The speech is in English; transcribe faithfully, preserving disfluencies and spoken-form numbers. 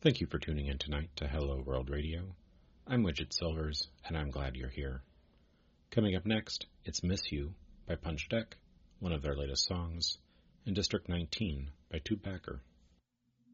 Thank you for tuning in tonight to Hello World Radio. I'm Widget Silvers, and I'm glad you're here. Coming up next, it's Miss You by Punch Deck, one of their latest songs, and District nineteen by Tupacker.